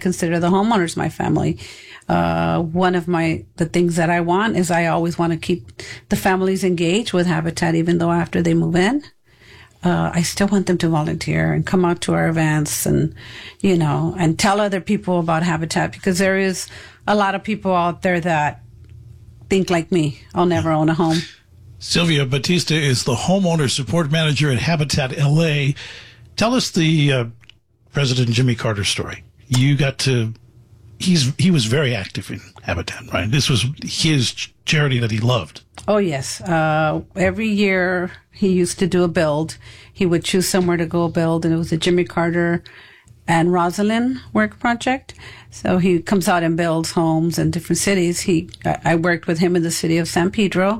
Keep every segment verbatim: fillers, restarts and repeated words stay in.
consider the homeowners my family. Uh, one of my, the things that I want is I always want to keep the families engaged with Habitat, even though after they move in. Uh, I still want them to volunteer and come out to our events and, you know, and tell other people about Habitat, because there is a lot of people out there that think like me. I'll never own a home. Sylvia Batista is the homeowner support manager at Habitat L A. Tell us the uh, President Jimmy Carter story. You got to, he's he was very active in Habitat, right? This was his charity that he loved. Oh, yes. Uh, every year he used to do a build. He would choose somewhere to go build, and it was the Jimmy Carter and Rosalind Work Project. So he comes out and builds homes in different cities. He, I worked with him in the city of San Pedro,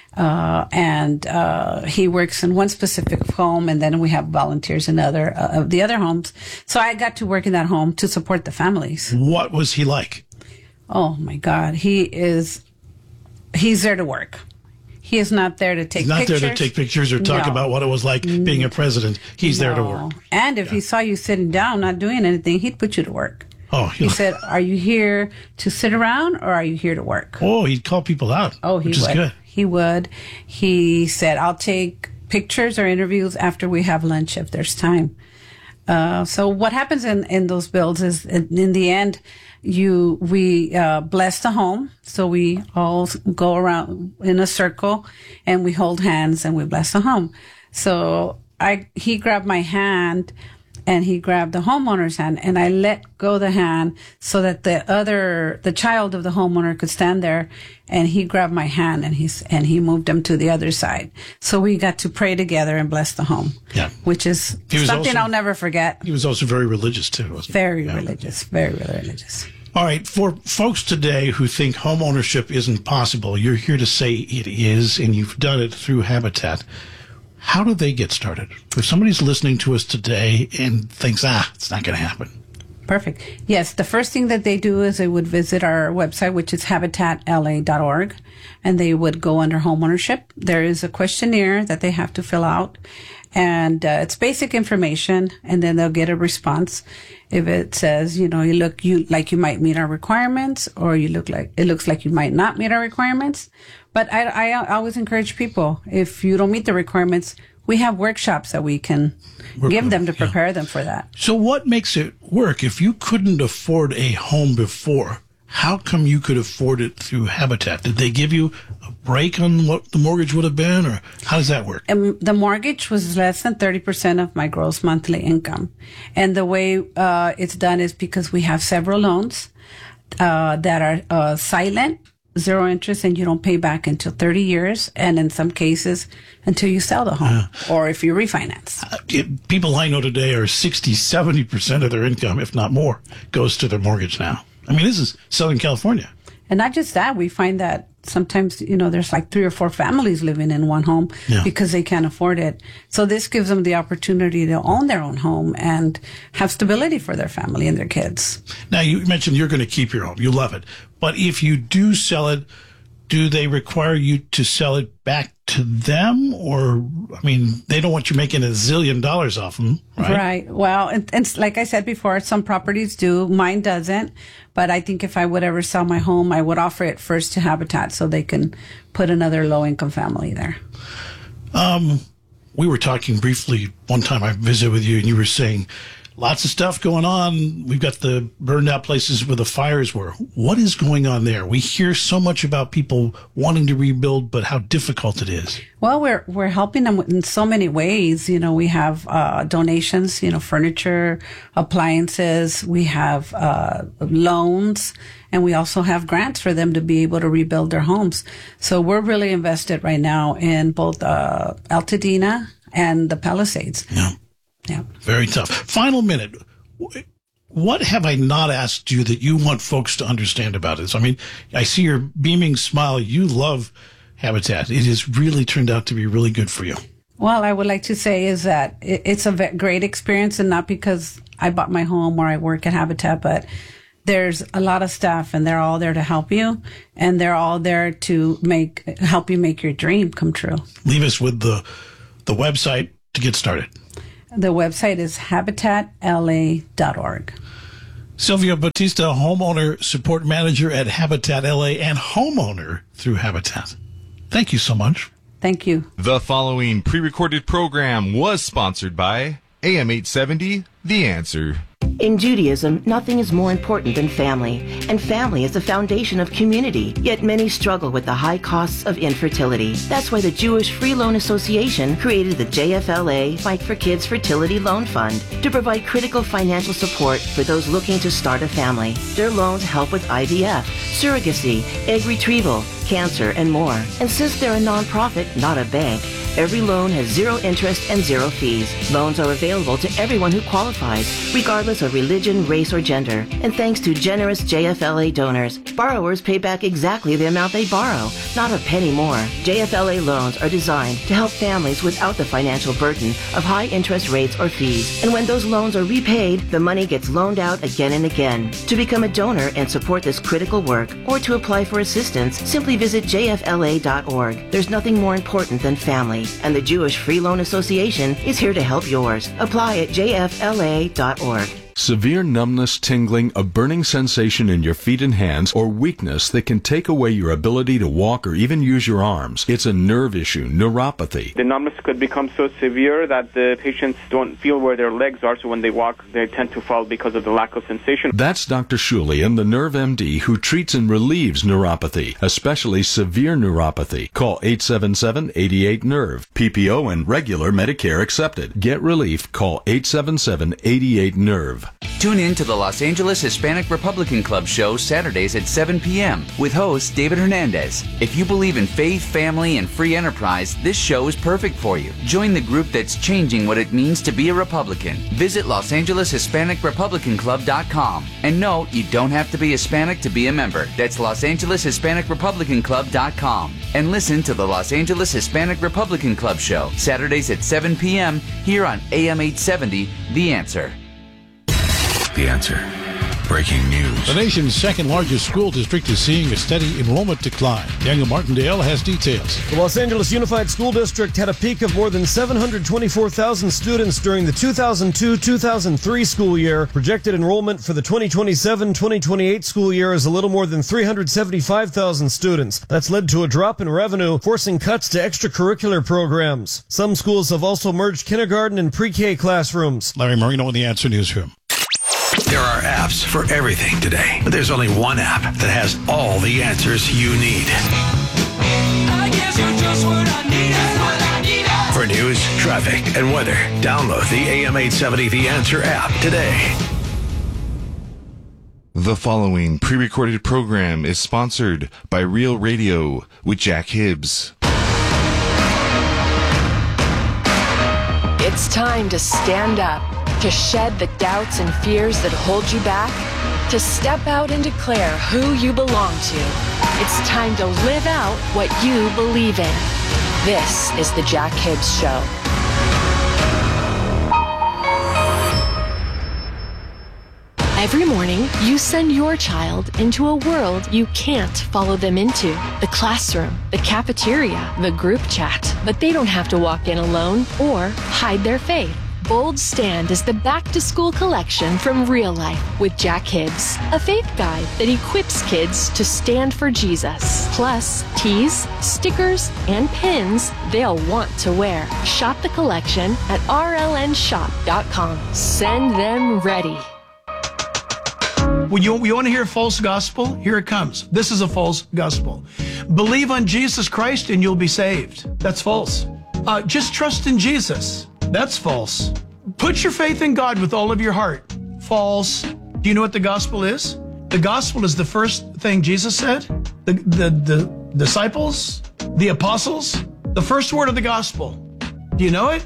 uh, and uh, he works in one specific home, and then we have volunteers in other uh, of the other homes. So I got to work in that home to support the families. What was he like? Oh, my God. He is, he's there to work. He is not there to take He's not pictures. there to take pictures or talk No. about what it was like being a president. He's No. there to work. And if Yeah. he saw you sitting down, not doing anything, he'd put you to work. Oh, He said, are you here to sit around or are you here to work? Oh, he'd call people out. Oh, he which would. is good. He would. He said, I'll take pictures or interviews after we have lunch if there's time. Uh, so what happens in, in those builds is in, in the end, you, we, uh, bless the home. So we all go around in a circle and we hold hands and we bless the home. So I, he grabbed my hand and he grabbed the homeowner's hand, and I let go the hand so that the other, the child of the homeowner could stand there, and he grabbed my hand and he's, and he moved him to the other side. So we got to pray together and bless the home. Yeah. Which is He was something also- I'll never forget. He was also very religious, too, wasn't he? Very Yeah. religious, very religious. All right, for folks today who think home ownership isn't possible, you're here to say it is, and you've done it through Habitat. How do they get started? If somebody's listening to us today and thinks, ah, it's not going to happen. Perfect. Yes, the first thing that they do is they would visit our website, which is habitat l a dot org, and they would go under homeownership. There is a questionnaire that they have to fill out, and uh, it's basic information, and then they'll get a response. If it says, you know, you look you like you might meet our requirements, or you look like it looks like you might not meet our requirements. But I, I always encourage people, if you don't meet the requirements, we have workshops that we can Work give with, them to yeah. prepare them for that. So what makes it work? If you couldn't afford a home before, how come you could afford it through Habitat? Did they give you a break on what the mortgage would have been, or how does that work? And the mortgage was less than thirty percent of my gross monthly income. And the way uh, it's done is because we have several loans uh, that are uh, silent, zero interest, and you don't pay back until thirty years, and in some cases until you sell the home, or if you refinance. Uh, it- people I know today are sixty, seventy percent of their income, if not more, goes to their mortgage now. I mean, this is Southern California. And not just that, we find that sometimes, you know, there's like three or four families living in one home Yeah. because they can't afford it. So this gives them the opportunity to own their own home and have stability for their family and their kids. Now, you mentioned you're going to keep your home. You love it. But if you do sell it, do they require you to sell it back to them? Or, I mean, they don't want you making a zillion dollars off them, right? Right. Well, and, and like I said before, some properties do. Mine doesn't. But I think if I would ever sell my home, I would offer it first to Habitat so they can put another low-income family there. Um, we were talking briefly one time I visited with you, and you were saying lots of stuff going on. We've got the burned out places where the fires were. What is going on there? We hear so much about people wanting to rebuild, but how difficult it is. Well, we're we're helping them in so many ways. You know, we have uh, donations, you know, furniture, appliances. We have uh, loans, and we also have grants for them to be able to rebuild their homes. So we're really invested right now in both uh, Altadena and the Palisades. Yeah. Yeah. Very tough. Final minute. What have I not asked you that you want folks to understand about this? I mean, I see your beaming smile. You love Habitat. It has really turned out to be really good for you. Well, I would like to say is that it, it's a ve- great experience, and not because I bought my home or I work at Habitat, but there's a lot of staff, and they're all there to help you, and they're all there to make help you make your dream come true. Leave us with the the website to get started. The website is habitat l a dot org. Sylvia Batista, homeowner support manager at Habitat L A and homeowner through Habitat. Thank you so much. Thank you. The following pre-recorded program was sponsored by A M eight seventy, The Answer. In Judaism, nothing is more important than family, and family is the foundation of community, yet many struggle with the high costs of infertility. That's why the Jewish Free Loan Association created the J F L A Fight for Kids Fertility Loan Fund to provide critical financial support for those looking to start a family. Their loans help with I V F, surrogacy, egg retrieval, cancer, and more. And since they're a nonprofit, not a bank, every loan has zero interest and zero fees. Loans are available to everyone who qualifies, regardless of religion, race, or gender. And thanks to generous J F L A donors, borrowers pay back exactly the amount they borrow, not a penny more. J F L A loans are designed to help families without the financial burden of high interest rates or fees. And when those loans are repaid, the money gets loaned out again and again. To become a donor and support this critical work, or to apply for assistance, simply visit J F L A dot org. There's nothing more important than family, and the Jewish Free Loan Association is here to help yours. Apply at J F L A dot org. Severe numbness, tingling, a burning sensation in your feet and hands, or weakness that can take away your ability to walk or even use your arms. It's a nerve issue, neuropathy. The numbness could become so severe that the patients don't feel where their legs are, so when they walk, they tend to fall because of the lack of sensation. That's Doctor Shulian, the Nerve M D, who treats and relieves neuropathy, especially severe neuropathy. Call eight seven seven, eight eight, nerve. P P O and regular Medicare accepted. Get relief. Call eight seven seven, eight eight, nerve. Tune in to the Los Angeles Hispanic Republican Club show Saturdays at seven p.m. with host David Hernandez. If you believe in faith, family, and free enterprise, this show is perfect for you. Join the group that's changing what it means to be a Republican. Visit Los Angeles Hispanic Republican Club dot com. And no, you don't have to be Hispanic to be a member. That's Los Angeles Hispanic Republican Club dot com. And listen to the Los Angeles Hispanic Republican Club show Saturdays at seven p.m. here on A M eight seventy, The Answer. The Answer. Breaking news. The nation's second largest school district is seeing a steady enrollment decline. Daniel Martindale has details. The Los Angeles Unified School District had a peak of more than seven hundred twenty-four thousand students during the two thousand two two thousand three school year. Projected enrollment for the twenty twenty-seven twenty twenty-eight school year is a little more than three hundred seventy-five thousand students. That's led to a drop in revenue, forcing cuts to extracurricular programs. Some schools have also merged kindergarten and pre-K classrooms. Larry Marino in the Answer Newsroom. There are apps for everything today, but there's only one app that has all the answers you need. I guess you're just what I needed, what I needed. For news, traffic, and weather, download the A M eight seventy The Answer app today. The following pre-recorded program is sponsored by Real Radio with Jack Hibbs. It's time to stand up, to shed the doubts and fears that hold you back, to step out and declare who you belong to. It's time to live out what you believe in. This is the Jack Hibbs Show. Every morning, you send your child into a world you can't follow them into. The classroom, the cafeteria, the group chat. But they don't have to walk in alone or hide their faith. Bold Stand is the back-to-school collection from Real Life with Jack Hibbs, a faith guide that equips kids to stand for Jesus. Plus, tees, stickers, and pins they'll want to wear. Shop the collection at R L N shop dot com. Send them ready. When you, you want to hear a false gospel? Here it comes. This is a false gospel. Believe on Jesus Christ and you'll be saved. That's false. Uh, just trust in Jesus. That's false. Put your faith in God with all of your heart. False. Do you know what the gospel is? The gospel is the first thing Jesus said. The, the, the disciples, the apostles, the first word of the gospel. Do you know it?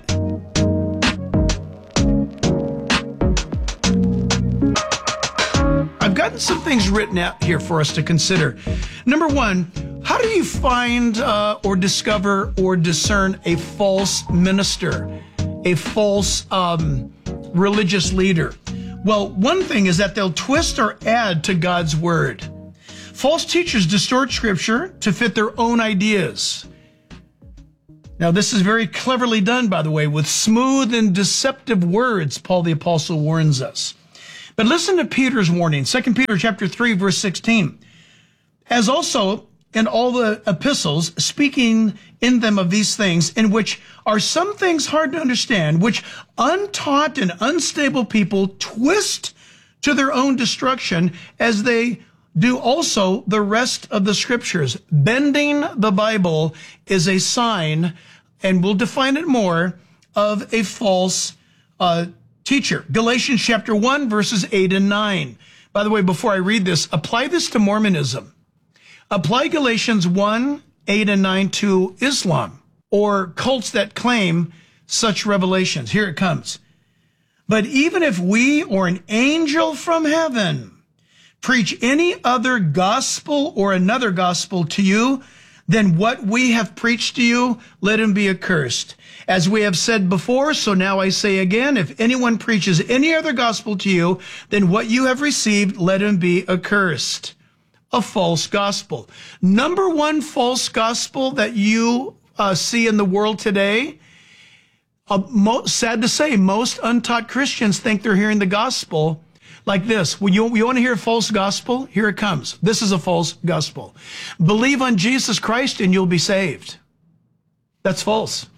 I've gotten some things written out here for us to consider. Number one, how do you find uh, or discover or discern a false minister, a false um, religious leader? Well, one thing is that they'll twist or add to God's word. False teachers distort scripture to fit their own ideas. Now, this is very cleverly done, by the way, with smooth and deceptive words, Paul the Apostle warns us. But listen to Peter's warning, Second Peter chapter three, verse sixteen. As also in all the epistles, speaking in them of these things, in which are some things hard to understand, which untaught and unstable people twist to their own destruction, as they do also the rest of the scriptures. Bending the Bible is a sign, and we'll define it more, of a false uh, teacher. Galatians chapter one, verses eight and nine. By the way, before I read this, apply this to Mormonism. Apply Galatians one, eight and nine to Islam, or cults that claim such revelations. Here it comes. But even if we or an angel from heaven preach any other gospel or another gospel to you than what we have preached to you, let him be accursed. As we have said before, so now I say again, if anyone preaches any other gospel to you than what you have received, let him be accursed. A false gospel. Number one false gospel that you uh, see in the world today, uh, mo- sad to say, most untaught Christians think they're hearing the gospel like this. When you, you want to hear a false gospel? Here it comes. This is a false gospel. Believe on Jesus Christ and you'll be saved. That's false.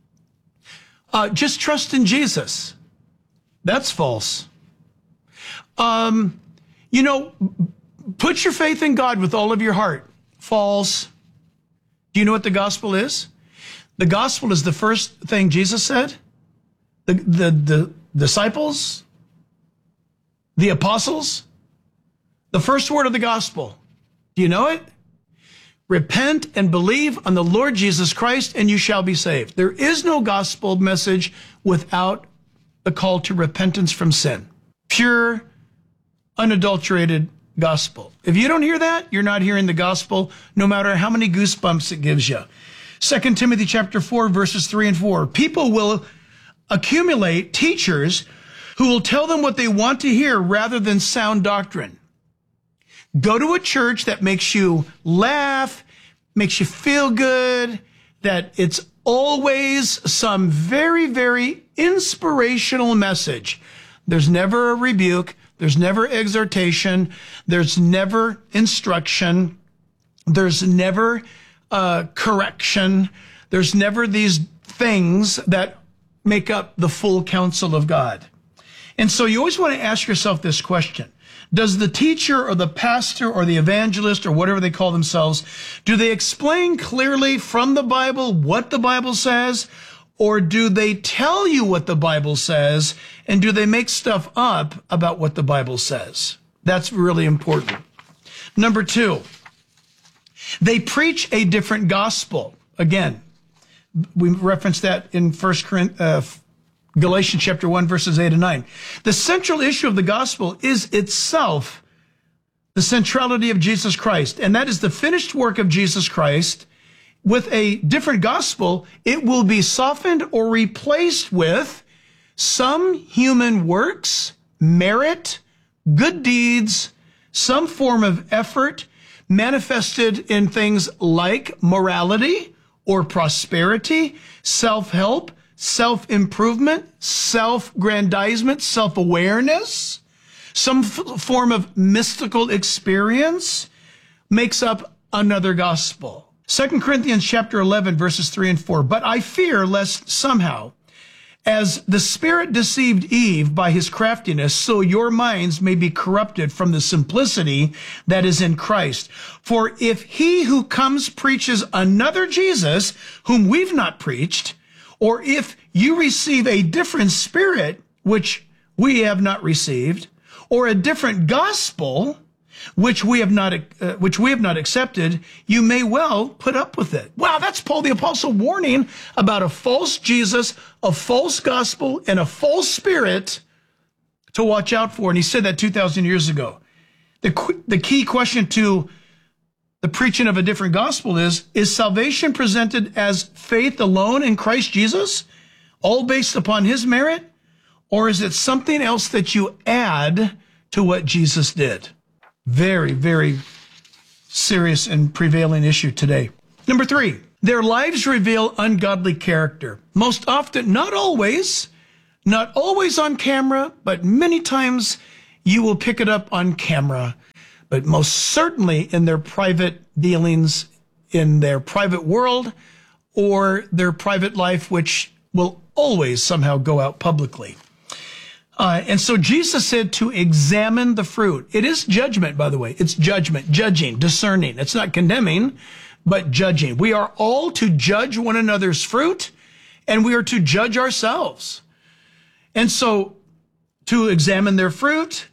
Uh, just trust in Jesus. That's false. Um, you know, put your faith in God with all of your heart. False. Do you know what the gospel is? The gospel is the first thing Jesus said. The, the, the disciples, the apostles, the first word of the gospel. Do you know it? Repent and believe on the Lord Jesus Christ and you shall be saved. There is no gospel message without the call to repentance from sin. Pure, unadulterated gospel. If you don't hear that, you're not hearing the gospel, no matter how many goosebumps it gives you. Second Timothy chapter four, verses three and four. People will accumulate teachers who will tell them what they want to hear rather than sound doctrine. Go to a church that makes you laugh, makes you feel good, that it's always some very, very inspirational message. There's never a rebuke. There's never exhortation. There's never instruction. There's never uh, correction. There's never these things that make up the full counsel of God. And so you always want to ask yourself this question. Does the teacher or the pastor or the evangelist or whatever they call themselves, do they explain clearly from the Bible what the Bible says? Or do they tell you what the Bible says, and do they make stuff up about what the Bible says? That's really important. Number two, they preach a different gospel. Again, we referenced that in First Corinthians, uh, Galatians chapter one, verses eight and nine. The central issue of the gospel is itself the centrality of Jesus Christ, and that is the finished work of Jesus Christ. With a different gospel, it will be softened or replaced with some human works, merit, good deeds, some form of effort manifested in things like morality or prosperity, self-help, self-improvement, self-grandizement, self-awareness, some f- form of mystical experience makes up another gospel. Second Corinthians chapter eleven, verses three and four. But I fear lest somehow, as the Spirit deceived Eve by his craftiness, so your minds may be corrupted from the simplicity that is in Christ. For if he who comes preaches another Jesus, whom we've not preached, or if you receive a different spirit, which we have not received, or a different gospel, which we have not, uh, which we have not accepted, you may well put up with it. Wow, that's Paul the Apostle warning about a false Jesus, a false gospel, and a false spirit to watch out for. And he said that two thousand years ago. The, the key question to the preaching of a different gospel is, is salvation presented as faith alone in Christ Jesus, all based upon his merit? Or is it something else that you add to what Jesus did? Very, very serious and prevailing issue today. Number three, their lives reveal ungodly character. Most often, not always, not always on camera, but many times you will pick it up on camera, but most certainly in their private dealings, in their private world, or their private life, which will always somehow go out publicly. Uh, and so Jesus said to examine the fruit. It is judgment, by the way. It's judgment, judging, discerning. It's not condemning, but judging. We are all to judge one another's fruit, and we are to judge ourselves. And so to examine their fruit,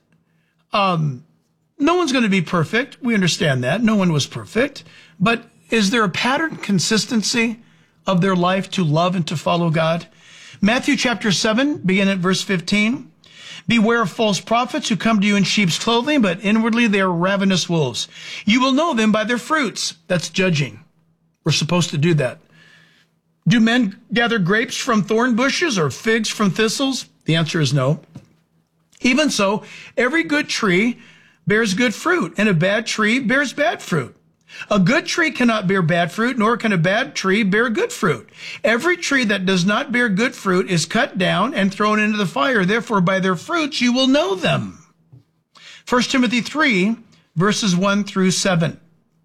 um, no one's going to be perfect. We understand that. No one was perfect. But is there a pattern, consistency of their life to love and to follow God? Matthew chapter seven, begin at verse fifteen. Beware of false prophets who come to you in sheep's clothing, but inwardly they are ravenous wolves. You will know them by their fruits. That's judging. We're supposed to do that. Do men gather grapes from thorn bushes or figs from thistles? The answer is no. Even so, every good tree bears good fruit, and a bad tree bears bad fruit. A good tree cannot bear bad fruit, nor can a bad tree bear good fruit. Every tree that does not bear good fruit is cut down and thrown into the fire. Therefore, by their fruits you will know them. First Timothy three, verses one through seven.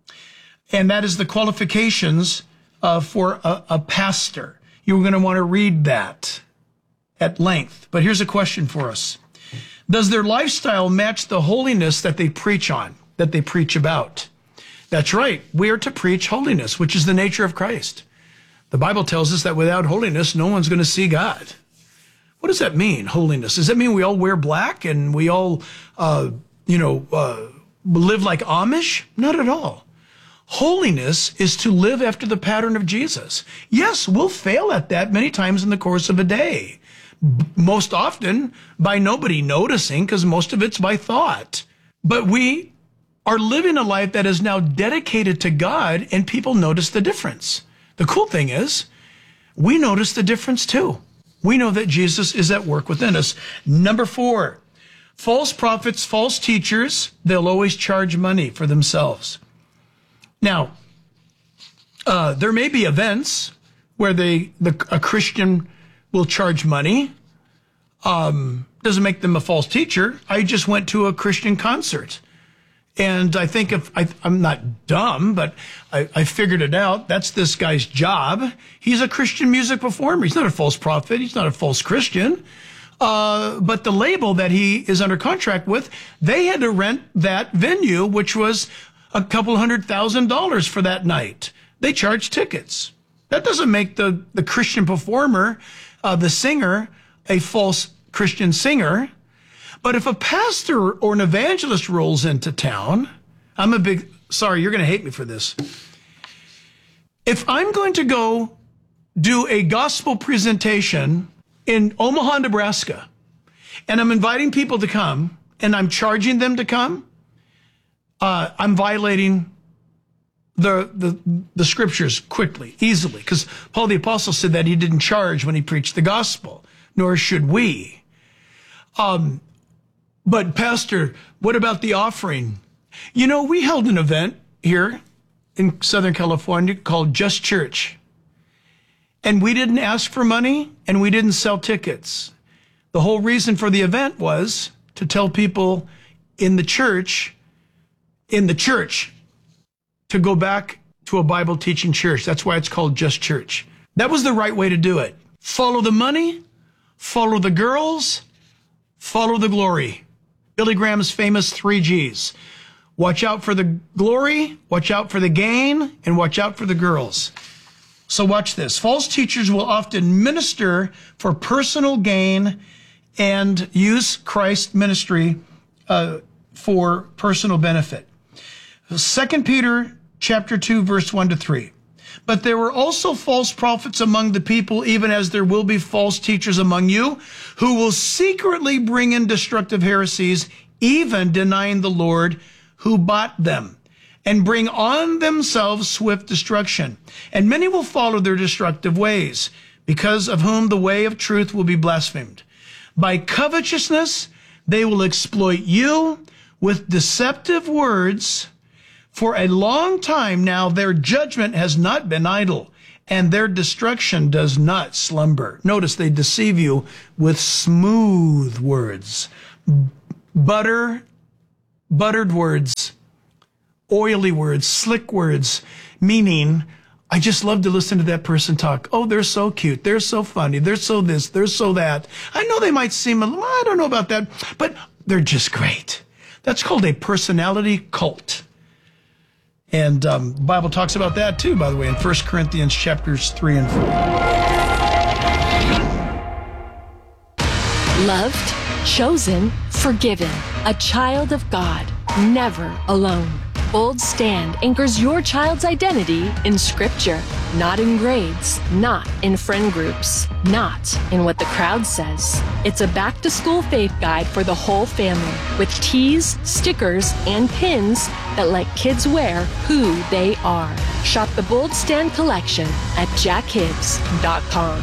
And that is the qualifications uh, for a, a pastor. You're going to want to read that at length. But here's a question for us. Does their lifestyle match the holiness that they preach on, that they preach about? That's right. We are to preach holiness, which is the nature of Christ. The Bible tells us that without holiness, no one's going to see God. What does that mean, holiness? Does that mean we all wear black and we all, uh, you know, uh, live like Amish? Not at all. Holiness is to live after the pattern of Jesus. Yes, we'll fail at that many times in the course of a day. Most often by nobody noticing, because most of it's by thought. But we are living a life that is now dedicated to God, and people notice the difference. The cool thing is, we notice the difference too. We know that Jesus is at work within us. Number four, false prophets, false teachers, they'll always charge money for themselves. Now, uh, there may be events where they, the, a Christian will charge money. Um, doesn't make them a false teacher. I just went to a Christian concert. And I think if I, I'm not dumb, but I, I figured it out. That's this guy's job. He's a Christian music performer. He's not a false prophet. He's not a false Christian. Uh, but the label that he is under contract with, they had to rent that venue, which was a couple hundred thousand dollars for that night. They charged tickets. That doesn't make the, the Christian performer, uh, the singer, a false Christian singer. But if a pastor or an evangelist rolls into town, I'm a big, sorry, you're going to hate me for this. If I'm going to go do a gospel presentation in Omaha, Nebraska, and I'm inviting people to come, and I'm charging them to come, uh, I'm violating the, the, the scriptures quickly, easily, because Paul the Apostle said that he didn't charge when he preached the gospel, nor should we. Um, But Pastor, what about the offering? You know, we held an event here in Southern California called Just Church. And we didn't ask for money and we didn't sell tickets. The whole reason for the event was to tell people in the church, in the church, to go back to a Bible teaching church. That's why it's called Just Church. That was the right way to do it. Follow the money, follow the girls, follow the glory. Billy Graham's famous three G's. Watch out for the glory, watch out for the gain, and watch out for the girls. So watch this. False teachers will often minister for personal gain and use Christ's ministry uh, for personal benefit. Second Peter chapter two, verse one to three. But there were also false prophets among the people, even as there will be false teachers among you, who will secretly bring in destructive heresies, even denying the Lord who bought them, and bring on themselves swift destruction. And many will follow their destructive ways, because of whom the way of truth will be blasphemed. By covetousness, they will exploit you with deceptive words. For a long time now, their judgment has not been idle, and their destruction does not slumber. Notice they deceive you with smooth words. butter, buttered words, oily words, slick words, meaning I just love to listen to that person talk. Oh, they're so cute. They're so funny. They're so this. They're so that. I know they might seem, a little, I don't know about that, but they're just great. That's called a personality cult. And um, the Bible talks about that too, by the way, in First Corinthians chapters three and four. Loved, chosen, forgiven, a child of God, never alone. Bold Stand anchors your child's identity in Scripture, not in grades, not in friend groups, not in what the crowd says. It's a back-to-school faith guide for the whole family with tees, stickers, and pins that let kids wear who they are. Shop the Bold Stand collection at jack hibbs dot com.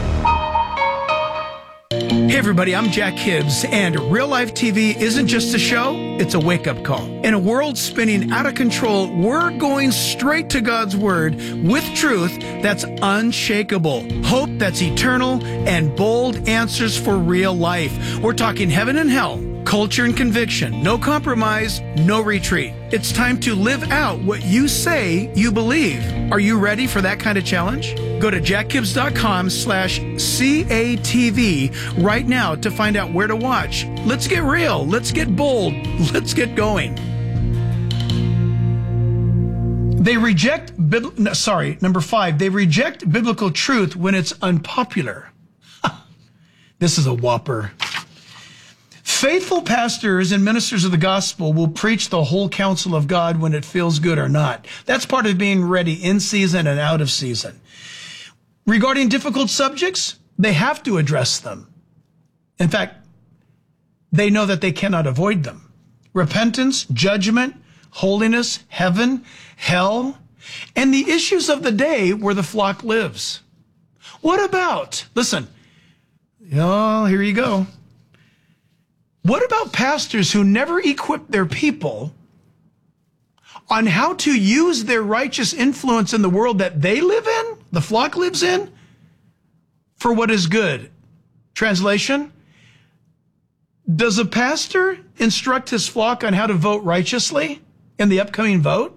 Hey everybody, I'm Jack Hibbs, and Real Life T V isn't just a show, it's a wake-up call. In a world spinning out of control, we're going straight to God's Word with truth that's unshakable, hope that's eternal, and bold answers for real life. We're talking heaven and hell, culture and conviction, no compromise, no retreat. It's time to live out what you say you believe. Are you ready for that kind of challenge? Go to jack hibbs dot com slash C A T V right now to find out where to watch. Let's get real. Let's get bold. Let's get going. They reject, bib- no, sorry, number five, they reject biblical truth when it's unpopular. This is a whopper. Faithful pastors and ministers of the gospel will preach the whole counsel of God when it feels good or not. That's part of being ready in season and out of season. Regarding difficult subjects, they have to address them. In fact, they know that they cannot avoid them. Repentance, judgment, holiness, heaven, hell, and the issues of the day where the flock lives. What about, listen, oh, here you go. What about pastors who never equip their people on how to use their righteous influence in the world that they live in, the flock lives in, for what is good? Translation, does a pastor instruct his flock on how to vote righteously in the upcoming vote?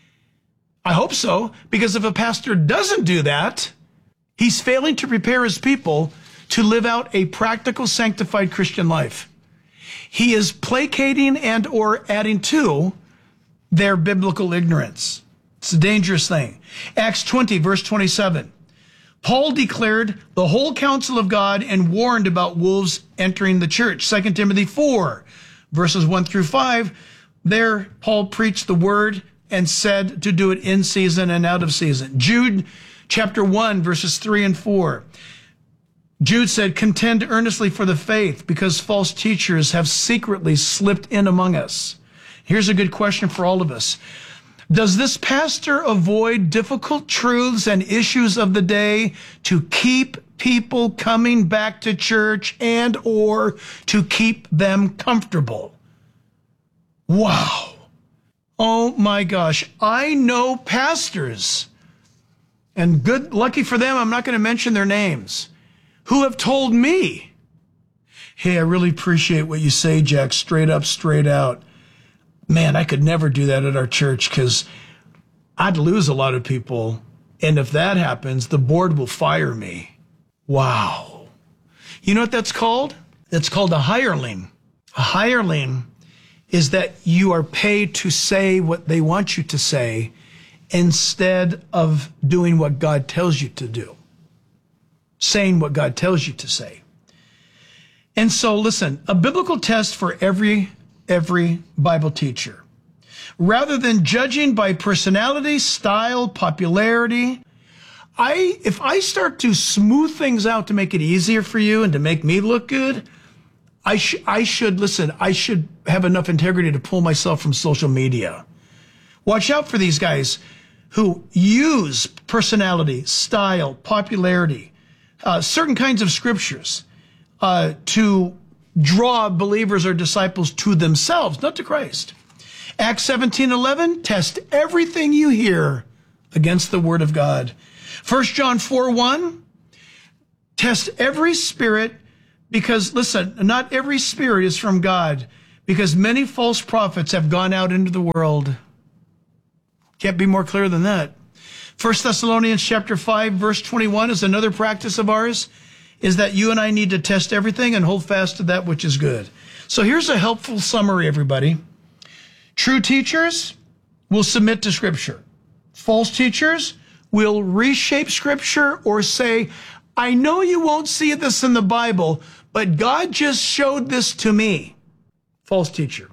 I hope so, because if a pastor doesn't do that, he's failing to prepare his people to live out a practical, sanctified Christian life. He is placating and or adding to their biblical ignorance. It's a dangerous thing. Acts twenty, verse twenty-seven. Paul declared the whole counsel of God and warned about wolves entering the church. Second Timothy four, verses one through five. There, Paul preached the word and said to do it in season and out of season. Jude chapter one, verses three and four. Jude said, contend earnestly for the faith because false teachers have secretly slipped in among us. Here's a good question for all of us. Does this pastor avoid difficult truths and issues of the day to keep people coming back to church and or to keep them comfortable? Wow. Oh my gosh. I know pastors, and good, lucky for them, I'm not going to mention their names, who have told me, hey, I really appreciate what you say, Jack, straight up, straight out. Man, I could never do that at our church because I'd lose a lot of people. And if that happens, the board will fire me. Wow. You know what that's called? That's called a hireling. A hireling is that you are paid to say what they want you to say instead of doing what God tells you to do. Saying what God tells you to say. And so, listen, a biblical test for every every Bible teacher. Rather than judging by personality, style, popularity, I if I start to smooth things out to make it easier for you and to make me look good, I sh- I should listen, I should have enough integrity to pull myself from social media. Watch out for these guys who use personality, style, popularity, Uh, certain kinds of scriptures uh, to draw believers or disciples to themselves, not to Christ. Acts seventeen eleven, test everything you hear against the word of God. First John four one, test every spirit because, listen, not every spirit is from God, because many false prophets have gone out into the world. Can't be more clear than that. First Thessalonians chapter five, verse twenty-one is another practice of ours, is that you and I need to test everything and hold fast to that which is good. So here's a helpful summary, everybody. True teachers will submit to Scripture. False teachers will reshape Scripture or say, I know you won't see this in the Bible, but God just showed this to me. False teacher.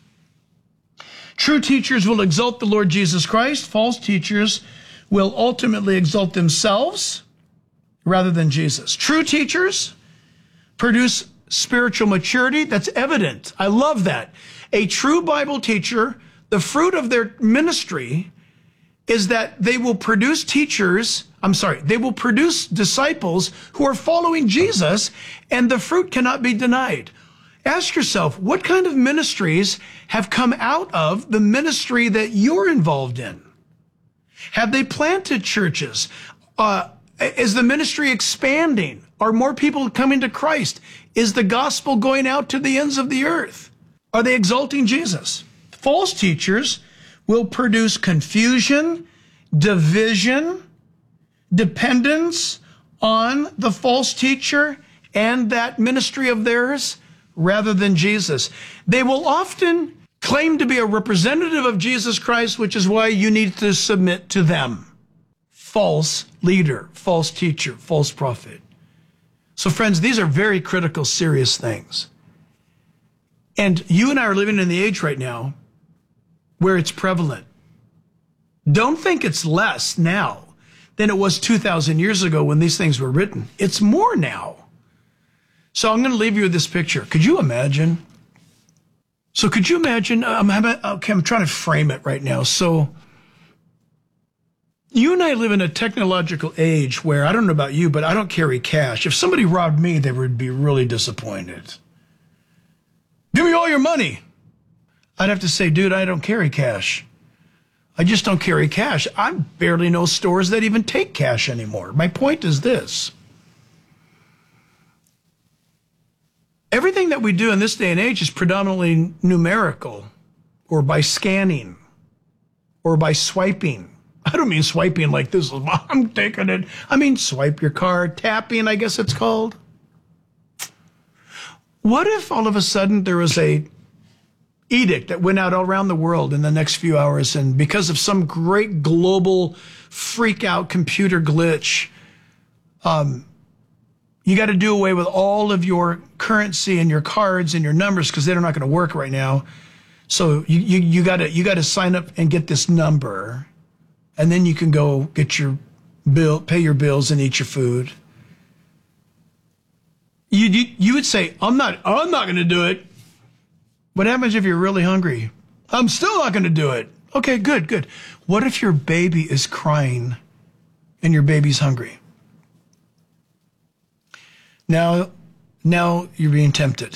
True teachers will exalt the Lord Jesus Christ. False teachers will ultimately exalt themselves rather than Jesus. True teachers produce spiritual maturity. That's evident. I love that. A true Bible teacher, the fruit of their ministry is that they will produce teachers, I'm sorry, they will produce disciples who are following Jesus, and the fruit cannot be denied. Ask yourself, what kind of ministries have come out of the ministry that you're involved in? Have they planted churches? Uh, is the ministry expanding? Are more people coming to Christ? Is the gospel going out to the ends of the earth? Are they exalting Jesus? False teachers will produce confusion, division, dependence on the false teacher and that ministry of theirs rather than Jesus. They will often claim to be a representative of Jesus Christ, which is why you need to submit to them. False leader, false teacher, false prophet. So friends, these are very critical, serious things. And you and I are living in the age right now where it's prevalent. Don't think it's less now than it was two thousand years ago when these things were written. It's more now. So I'm going to leave you with this picture. Could you imagine? So could you imagine? I'm, okay, I'm trying to frame it right now. So you and I live in a technological age where, I don't know about you, but I don't carry cash. If somebody robbed me, they would be really disappointed. Give me all your money. I'd have to say, dude, I don't carry cash. I just don't carry cash. I barely know stores that even take cash anymore. My point is this. Everything that we do in this day and age is predominantly numerical, or by scanning, or by swiping. I don't mean swiping like this, I'm taking it. I mean swipe your card, tapping, I guess it's called. What if all of a sudden there was a edict that went out all around the world in the next few hours, and because of some great global freak out computer glitch, um, you got to do away with all of your currency and your cards and your numbers because they're not going to work right now. So you, you, you got to you got to sign up and get this number, and then you can go get your bill, pay your bills, and eat your food. You you, you would say, I'm not I'm not going to do it. What happens if you're really hungry? I'm still not going to do it. Okay, good, good. What if your baby is crying and your baby's hungry? Now, now you're being tempted.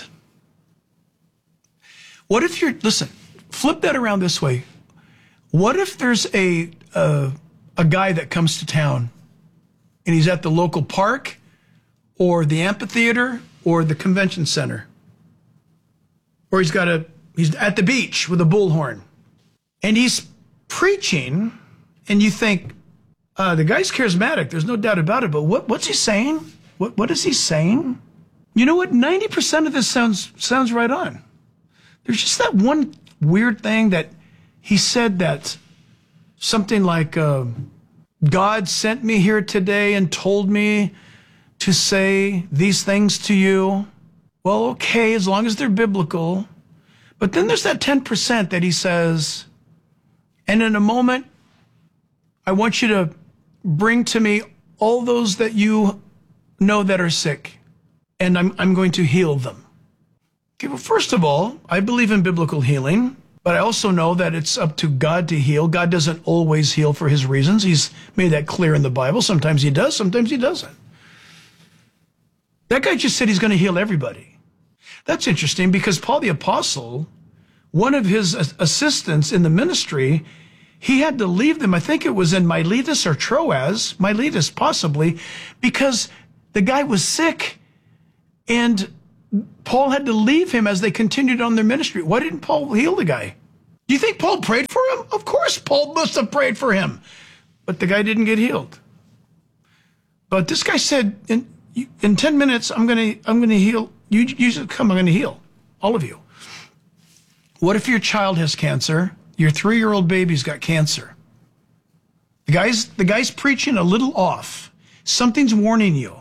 What if you're, listen, flip that around this way. What if there's a, a, a guy that comes to town and he's at the local park or the amphitheater or the convention center? Or he's got a, he's at the beach with a bullhorn and he's preaching, and you think, uh, the guy's charismatic. There's no doubt about it. But what, what's he saying? What, what is he saying? You know what? ninety percent of this sounds, sounds right on. There's just that one weird thing that he said, that something like, uh, God sent me here today and told me to say these things to you. Well, okay, as long as they're biblical. But then there's that ten percent that he says, and in a moment, I want you to bring to me all those that you know that are sick, and I'm, I'm going to heal them. Okay, well, first of all, I believe in biblical healing, but I also know that it's up to God to heal. God doesn't always heal for his reasons. He's made that clear in the Bible. Sometimes he does, sometimes he doesn't. That guy just said he's going to heal everybody. That's interesting because Paul the Apostle, one of his assistants in the ministry, he had to leave them. I think it was in Miletus or Troas, Miletus possibly, because the guy was sick and Paul had to leave him as they continued on their ministry. Why didn't Paul heal the guy? Do you think Paul prayed for him? Of course Paul must have prayed for him. But the guy didn't get healed. But this guy said, in, in ten minutes, I'm going to I'm going to heal. You, you should come, I'm going to heal all of you. What if your child has cancer? Your three-year-old baby's got cancer. The guy's, the guy's preaching a little off. Something's warning you.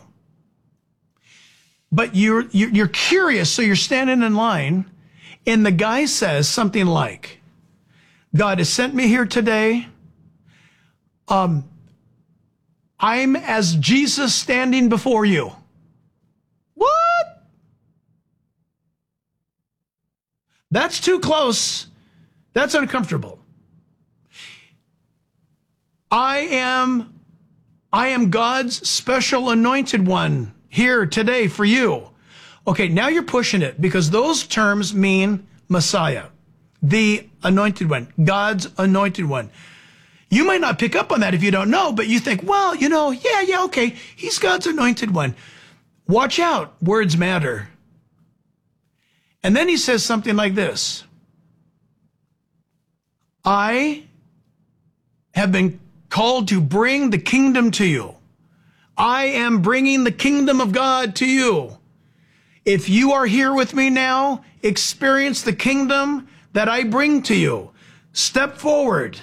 But you're, you're, you're curious, so you're standing in line, and the guy says something like, God has sent me here today. Um, I'm as Jesus standing before you. What? That's too close. That's uncomfortable. I am, I am God's special anointed one here today for you. Okay, now you're pushing it because those terms mean Messiah, the anointed one, God's anointed one. You might not pick up on that if you don't know, but you think, well, you know, yeah, yeah, okay, he's God's anointed one. Watch out, words matter. And then he says something like this. I have been called to bring the kingdom to you. I am bringing the kingdom of God to you. If you are here with me now, experience the kingdom that I bring to you. Step forward.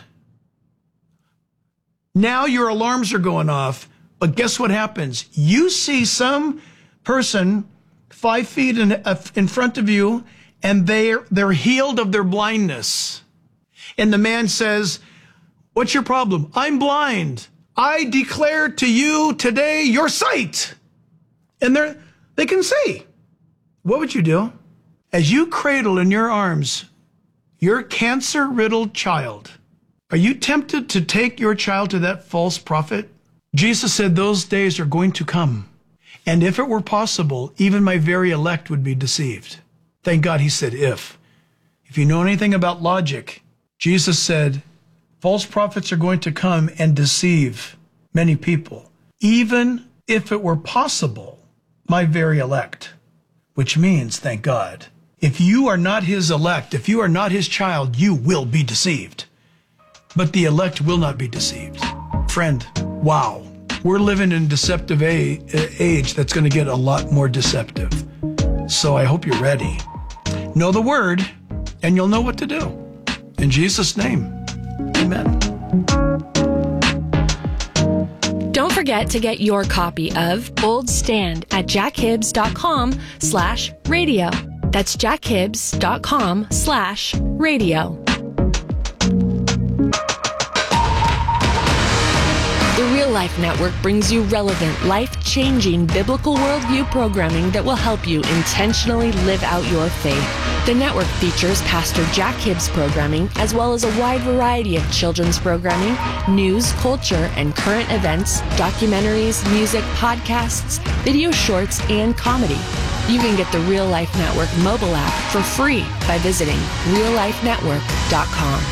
Now your alarms are going off, but guess what happens? You see some person five feet in, uh, in front of you, and they're, they're healed of their blindness. And the man says, what's your problem? I'm blind. I declare to you today your sight. And they're, they can see. What would you do? As you cradle in your arms your cancer-riddled child, are you tempted to take your child to that false prophet? Jesus said those days are going to come. And if it were possible, even my very elect would be deceived. Thank God he said if. If you know anything about logic, Jesus said, false prophets are going to come and deceive many people, even if it were possible, my very elect, which means, thank God, if you are not his elect, if you are not his child, you will be deceived. But the elect will not be deceived. Friend, wow, we're living in a deceptive age that's going to get a lot more deceptive. So I hope you're ready. Know the word, and you'll know what to do. In Jesus' name. Amen. Don't forget to get your copy of Bold Stand at jackhibbs.com slash radio. That's jackhibbs.com slash radio. The Real Life Network brings you relevant, life-changing biblical worldview programming that will help you intentionally live out your faith. The network features Pastor Jack Hibbs programming, as well as a wide variety of children's programming, news, culture, and current events, documentaries, music, podcasts, video shorts, and comedy. You can get the Real Life Network mobile app for free by visiting real life network dot com.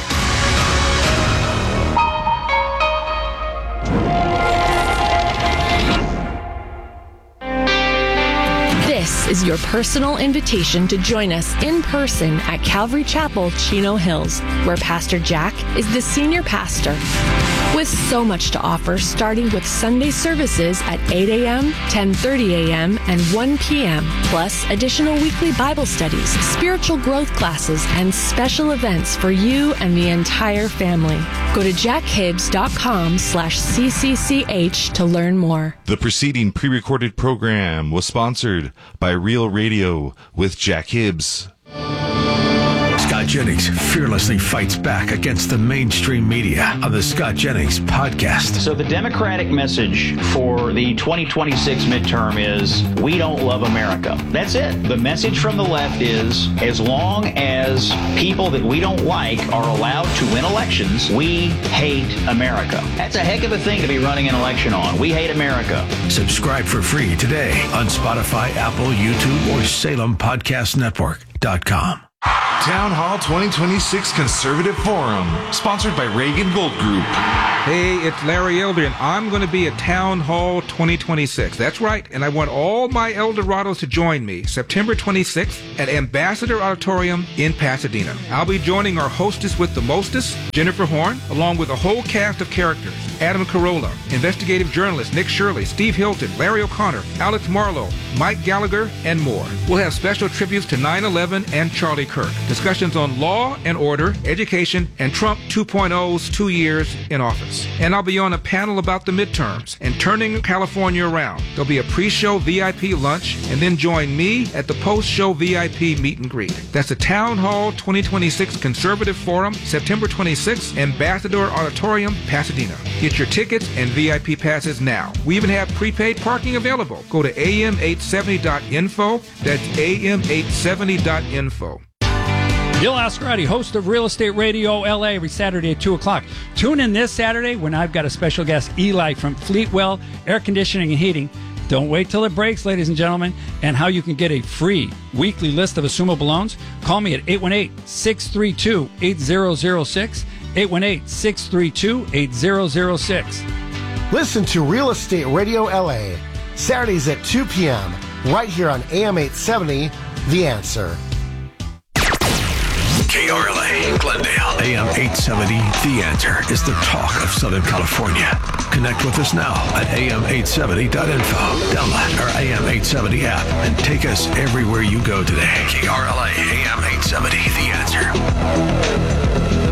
This is your personal invitation to join us in person at Calvary Chapel, Chino Hills, where Pastor Jack is the senior pastor. With so much to offer, starting with Sunday services at eight a.m., ten thirty a.m., and one p.m., plus additional weekly Bible studies, spiritual growth classes, and special events for you and the entire family. Go to jackhibbs.com slash CCCH to learn more. The preceding pre-recorded program was sponsored by Real Radio with Jack Hibbs. Scott Jennings fearlessly fights back against the mainstream media on the Scott Jennings podcast. So the Democratic message for the twenty twenty-six midterm is, we don't love America. That's it. The message from the left is, as long as people that we don't like are allowed to win elections, we hate America. That's a heck of a thing to be running an election on. We hate America. Subscribe for free today on Spotify, Apple, YouTube, or Salem Podcast Network dot com. Town Hall twenty twenty-six Conservative Forum, sponsored by Reagan Gold Group. Hey, it's Larry Eldrin. I'm going to be at Town Hall twenty twenty-six. That's right, and I want all my Eldorados to join me September twenty-sixth at Ambassador Auditorium in Pasadena. I'll be joining our hostess with the mostest, Jennifer Horn, along with a whole cast of characters. Adam Carolla, investigative journalist Nick Shirley, Steve Hilton, Larry O'Connor, Alex Marlowe, Mike Gallagher, and more. We'll have special tributes to nine eleven and Charlie Kirk. Discussions on law and order, education, and Trump two point oh's two years in office. And I'll be on a panel about the midterms and turning California around. There'll be a pre-show V I P lunch, and then join me at the post-show V I P meet and greet. That's the Town Hall twenty twenty-six Conservative Forum, September twenty-sixth, Ambassador Auditorium, Pasadena. Get your tickets and V I P passes now. We even have prepaid parking available. Go to A M eight seventy dot info. That's A M eight seventy dot info. Bill Oscarati, host of Real Estate Radio L A, every Saturday at two o'clock. Tune in this Saturday when I've got a special guest, Eli from Fleetwell Air Conditioning and Heating. Don't wait till it breaks, ladies and gentlemen. And how you can get a free weekly list of assumable loans. Call me at eight one eight, six three two, eight zero zero six. eight one eight, six three two, eight zero zero six. Listen to Real Estate Radio L A, Saturdays at two p.m., right here on A M eight seventy, The Answer. K R L A, Glendale, A M eight seventy, The Answer is the talk of Southern California. Connect with us now at A M eight seventy dot info. Download our A M eight seventy app and take us everywhere you go today. K R L A, A M eight seventy, The Answer.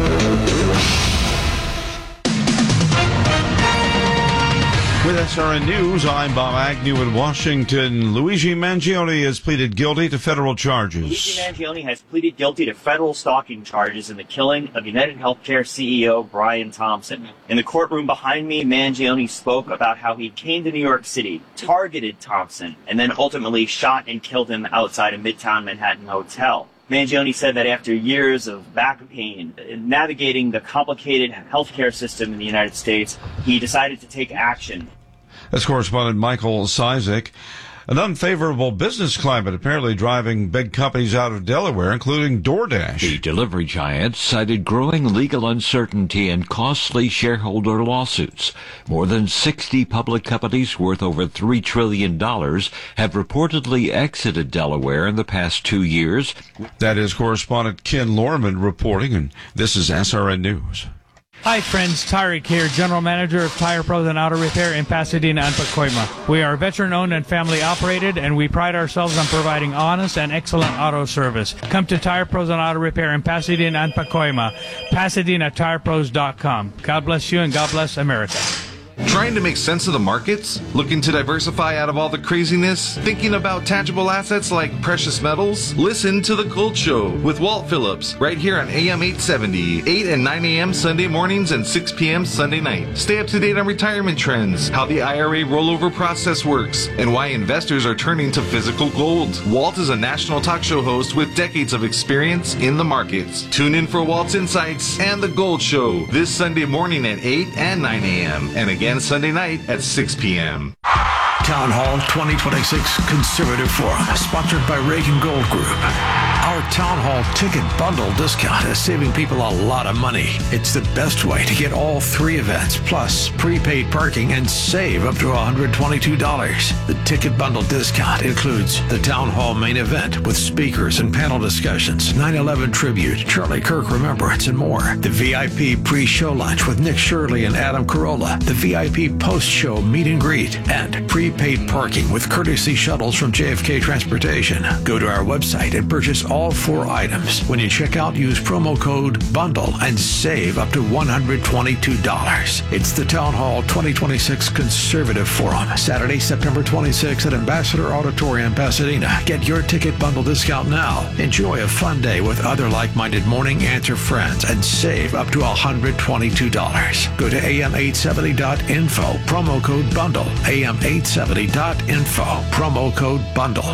With S R N News, I'm Bob Agnew in Washington. Luigi Mangione has pleaded guilty to federal charges. Luigi Mangione has pleaded guilty to federal stalking charges in the killing of United Healthcare C E O Brian Thompson. In the courtroom behind me, Mangione spoke about how he came to New York City, targeted Thompson, and then ultimately shot and killed him outside a Midtown Manhattan hotel. Mangione said that after years of back pain, navigating the complicated healthcare system in the United States, he decided to take action. That's correspondent Michael Cizik. An unfavorable business climate apparently driving big companies out of Delaware, including DoorDash. The delivery giant cited growing legal uncertainty and costly shareholder lawsuits. More than sixty public companies worth over three trillion dollars have reportedly exited Delaware in the past two years. That is correspondent Ken Lorman reporting, and this is S R N News. Hi friends, Tyreek here, General Manager of Tire Pros and Auto Repair in Pasadena and Pacoima. We are veteran-owned and family-operated, and we pride ourselves on providing honest and excellent auto service. Come to Tire Pros and Auto Repair in Pasadena and Pacoima, Pasadena Tire Pros dot com. God bless you and God bless America. Trying to make sense of the markets? Looking to diversify out of all the craziness? Thinking about tangible assets like precious metals? Listen to The Gold Show with Walt Phillips right here on A M eight seventy, eight and nine a.m. Sunday mornings and six p.m. Sunday night. Stay up to date on retirement trends, how the I R A rollover process works, and why investors are turning to physical gold. Walt is a national talk show host with decades of experience in the markets. Tune in for Walt's Insights and The Gold Show this Sunday morning at eight and nine a.m. and again Sunday night at six p.m. Town Hall twenty twenty-six Conservative Forum, sponsored by Reagan Gold Group. Our Town Hall ticket bundle discount is saving people a lot of money. It's the best way to get all three events, plus prepaid parking, and save up to one hundred twenty-two dollars. The ticket bundle discount includes the Town Hall main event with speakers and panel discussions, nine eleven tribute, Charlie Kirk Remembrance, and more. The V I P pre-show lunch with Nick Shirley and Adam Carolla. The V I P post-show meet and greet. And prepaid parking with courtesy shuttles from J F K Transportation. Go to our website and purchase all four items. When you check out, use promo code BUNDLE and save up to one hundred twenty-two dollars. It's the Town Hall twenty twenty-six Conservative Forum, Saturday, September twenty-sixth at Ambassador Auditorium, Pasadena. Get your ticket bundle discount now. Enjoy a fun day with other like-minded Morning Answer friends and save up to one hundred twenty-two dollars. Go to A M eight seventy dot info, promo code BUNDLE. A M eight seventy dot info, promo code BUNDLE.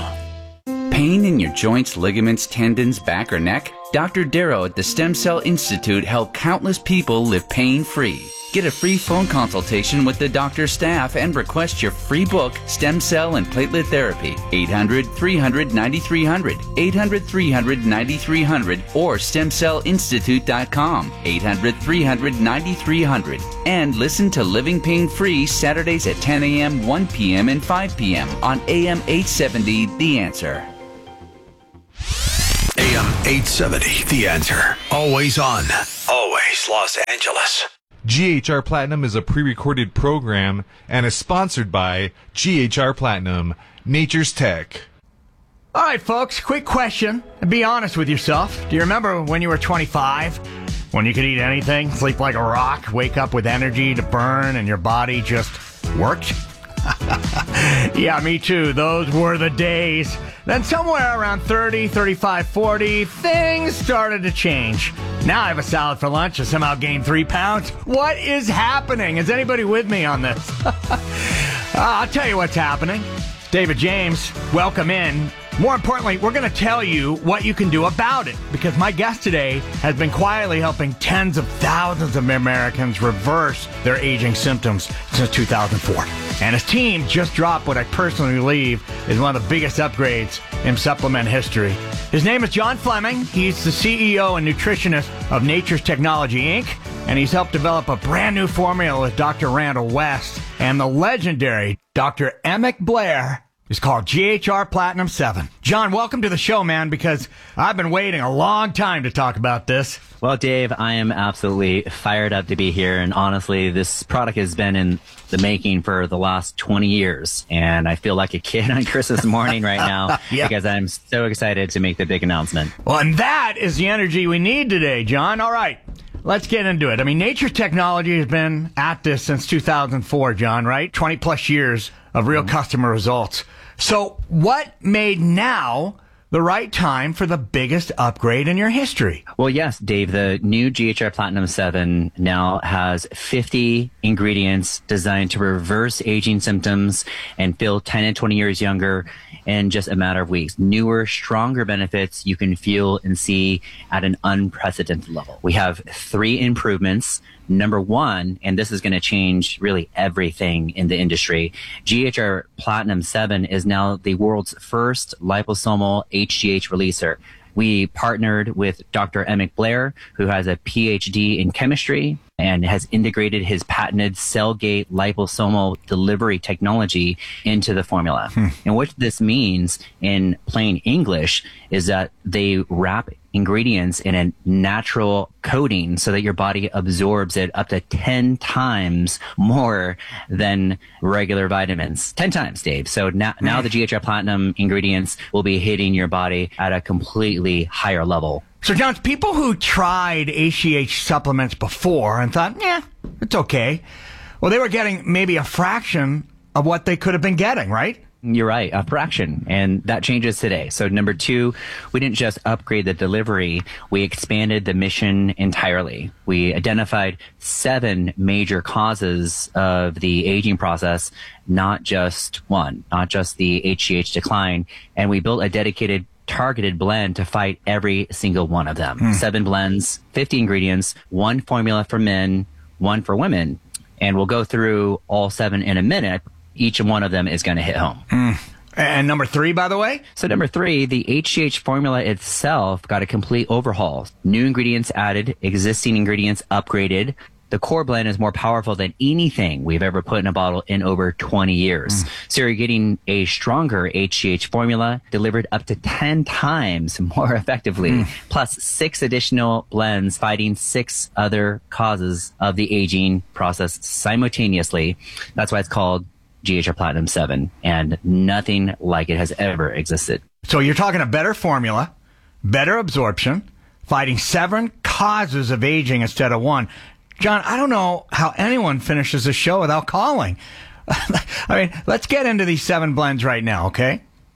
Pain in your joints, ligaments, tendons, back, or neck? Doctor Darrow at the Stem Cell Institute helped countless people live pain-free. Get a free phone consultation with the doctor's staff and request your free book, Stem Cell and Platelet Therapy. eight hundred, three hundred, ninety-three hundred. eight hundred, three hundred, ninety-three hundred or stem cell institute dot com. eight hundred, three hundred, ninety-three hundred. And listen to Living Pain Free Saturdays at ten a.m., one p.m., and five p.m. on A M eight seventy, The Answer. A M eight seventy, The Answer. Always on. Always Los Angeles. G H R Platinum is a pre-recorded program and is sponsored by G H R Platinum, Nature's Tech. All right, folks, quick question. Be honest with yourself. Do you remember when you were twenty-five? When you could eat anything, sleep like a rock, wake up with energy to burn, and your body just worked? Yeah, me too. Those were the days. Then somewhere around thirty, thirty-five, forty, things started to change. Now I have a salad for lunch and somehow gained three pounds. What is happening? Is anybody with me on this? uh, I'll tell you what's happening. David James, welcome in. More importantly, we're going to tell you what you can do about it, because my guest today has been quietly helping tens of thousands of Americans reverse their aging symptoms since two thousand four. And his team just dropped what I personally believe is one of the biggest upgrades in supplement history. His name is John Fleming. He's the C E O and nutritionist of Nature's Technology, Incorporated, and he's helped develop a brand new formula with Doctor Randall West and the legendary Doctor Emick Blair. It's called G H R Platinum seven. John, welcome to the show, man, because I've been waiting a long time to talk about this. Well, Dave, I am absolutely fired up to be here. And honestly, this product has been in the making for the last twenty years. And I feel like a kid on Christmas morning right now yeah. because I'm so excited to make the big announcement. Well, and that is the energy we need today, John. All right. Let's get into it. I mean, Nature's Technology has been at this since two thousand four, John, right? twenty plus years of real mm-hmm. customer results. So what made now the right time for the biggest upgrade in your history? Well, yes, Dave, the new G H R Platinum seven now has fifty ingredients designed to reverse aging symptoms and feel ten and twenty years younger in just a matter of weeks. Newer, stronger benefits you can feel and see at an unprecedented level. We have three improvements. Number one, and this is going to change really everything in the industry, G H R Platinum seven is now the world's first liposomal H G H releaser. We partnered with Doctor Emick Blair, who has a P H D in chemistry and has integrated his patented cell-gate liposomal delivery technology into the formula. Hmm. And what this means in plain English is that they wrap ingredients in a natural coating so that your body absorbs it up to ten times more than regular vitamins. ten times, Dave. So now, now the G H R Platinum ingredients will be hitting your body at a completely higher level. So, John, people who tried H G H supplements before and thought, yeah, it's okay. Well, they were getting maybe a fraction of what they could have been getting, right? You're right, a fraction. And that changes today. So number two, we didn't just upgrade the delivery, we expanded the mission entirely. We identified seven major causes of the aging process, not just one, not just the H G H decline. And we built a dedicated targeted blend to fight every single one of them. Hmm. Seven blends, fifty ingredients, one formula for men, one for women. And we'll go through all seven in a minute. Each one of them is going to hit home. Mm. And number three, by the way? So number three, the H G H formula itself got a complete overhaul. New ingredients added, existing ingredients upgraded. The core blend is more powerful than anything we've ever put in a bottle in over twenty years. Mm. So you're getting a stronger H G H formula delivered up to ten times more effectively, mm. plus six additional blends fighting six other causes of the aging process simultaneously. That's why it's called G H R Platinum seven, and nothing like it has ever existed. So you're talking a better formula, better absorption, fighting seven causes of aging instead of one. John, I don't know how anyone finishes a show without calling. I mean, let's get into these seven blends right now, okay?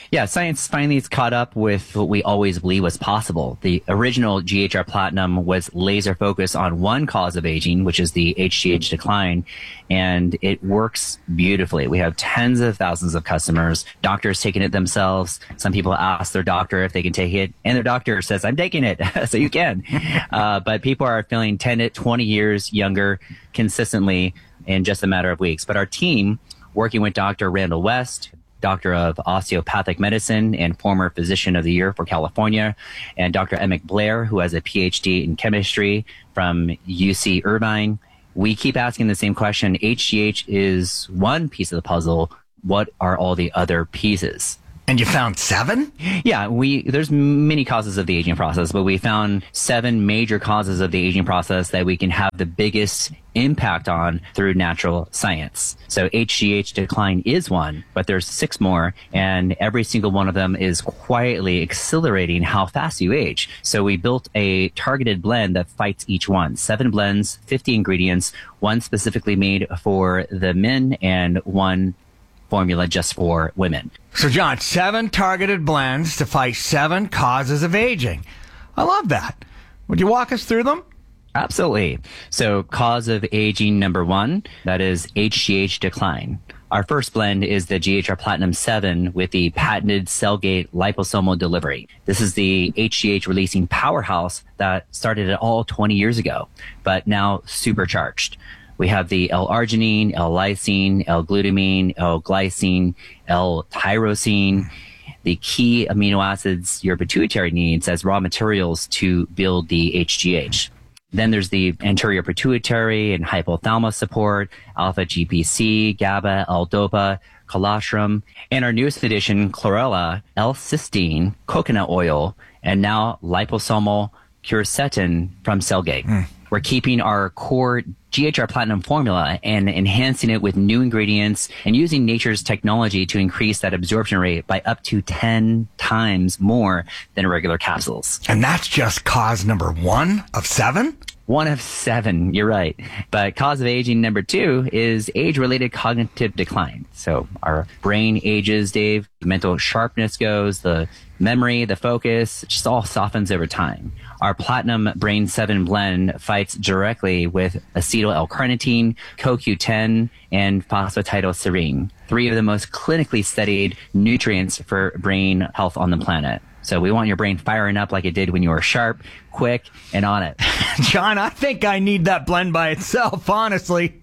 Yeah, science finally has caught up with what we always believed was possible. The original G H R Platinum was laser focused on one cause of aging, which is the H G H decline, and it works beautifully. We have tens of thousands of customers, doctors taking it themselves. Some people ask their doctor if they can take it, and their doctor says, I'm taking it, so you can. Uh, but people are feeling ten to twenty years younger consistently in just a matter of weeks. But our team, working with Doctor Randall West, Doctor of Osteopathic Medicine and former Physician of the Year for California, and Doctor Emmett Blair, who has a P H D in chemistry from U C Irvine. We keep asking the same question. H G H is one piece of the puzzle. What are all the other pieces? And you found seven? Yeah, we there's many causes of the aging process, but we found seven major causes of the aging process that we can have the biggest impact on through natural science. So H G H decline is one, but there's six more, and every single one of them is quietly accelerating how fast you age. So we built a targeted blend that fights each one. Seven blends, fifty ingredients, one specifically made for the men and one formula just for women. So, John, seven targeted blends to fight seven causes of aging. I love that. Would you walk us through them? Absolutely. So, cause of aging number one, that is H G H decline. Our first blend is the G H R Platinum seven with the patented Cellgate liposomal delivery. This is the H G H releasing powerhouse that started it all twenty years ago, but now supercharged. We have the L-arginine, L-lysine, L-glutamine, L-glycine, L-tyrosine, the key amino acids your pituitary needs as raw materials to build the H G H. Then there's the anterior pituitary and hypothalamus support, alpha-G P C, GABA, L-dopa, colostrum, and our newest addition, chlorella, L-cysteine, coconut oil, and now liposomal quercetin from Cellgate. Mm. We're keeping our core G H R Platinum formula and enhancing it with new ingredients and using nature's technology to increase that absorption rate by up to ten times more than regular capsules. And that's just cause number one of seven? One of seven, you're right. But cause of aging number two is age-related cognitive decline. So our brain ages, Dave, mental sharpness goes, the memory, the focus, just all softens over time. Our Platinum Brain seven blend fights directly with acetyl L-carnitine, C O Q ten, and phosphatidylserine, three of the most clinically studied nutrients for brain health on the planet. So we want your brain firing up like it did when you were sharp, quick, and on it. John, I think I need that blend by itself, honestly.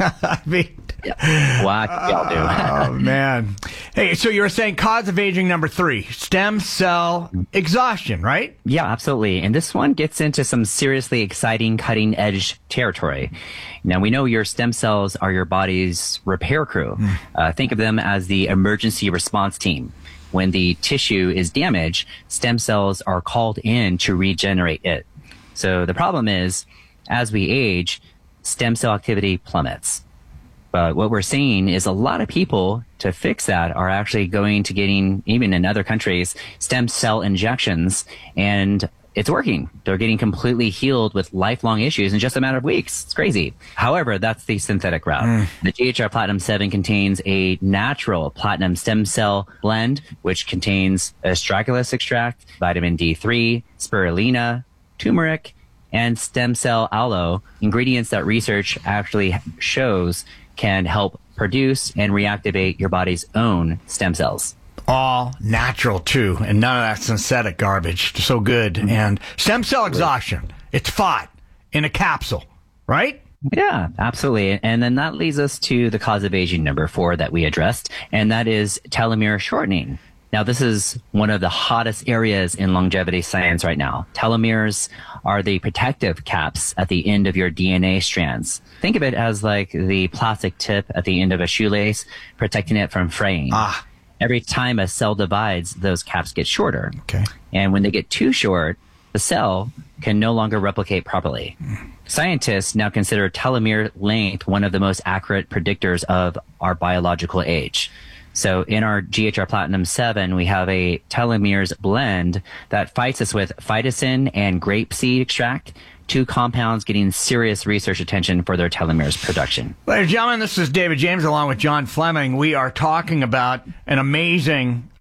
I mean... Yeah. Well, I think y'all do. Oh, man. Hey, so you were saying cause of aging number three, stem cell exhaustion, right? Yeah, absolutely. And this one gets into some seriously exciting cutting-edge territory. Now, we know your stem cells are your body's repair crew. Mm. Uh, think of them as the emergency response team. When the tissue is damaged, stem cells are called in to regenerate it. So the problem is, as we age, stem cell activity plummets. But what we're seeing is a lot of people, to fix that, are actually going to getting, even in other countries, stem cell injections, and it's working. They're getting completely healed with lifelong issues in just a matter of weeks. It's crazy. However, that's the synthetic route. Mm. The G H R Platinum seven contains a natural platinum stem cell blend, which contains astragalus extract, vitamin D three, spirulina, turmeric, and stem cell aloe, ingredients that research actually shows can help produce and reactivate your body's own stem cells. All natural, too, and none of that synthetic garbage. So good. Mm-hmm. And stem cell exhaustion, it's fought in a capsule, right? Yeah, absolutely. And then that leads us to the cause of aging number four that we addressed, and that is telomere shortening. Now, this is one of the hottest areas in longevity science right now. Telomeres are the protective caps at the end of your D N A strands. Think of it as like the plastic tip at the end of a shoelace, protecting it from fraying. Ah. Every time a cell divides, those caps get shorter. Okay. And when they get too short, the cell can no longer replicate properly. Mm. Scientists now consider telomere length one of the most accurate predictors of our biological age. So in our G H R Platinum seven, we have a telomeres blend that fights us with phytosine and grapeseed extract, two compounds getting serious research attention for their telomeres production. Ladies and gentlemen, this is David James along with John Fleming. We are talking about an amazing